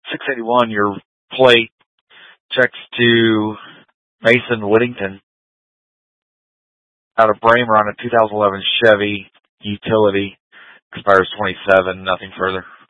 681, your plate checks to Mason Whittington out of Bramer on a 2011 Chevy utility. Expires 27, nothing further.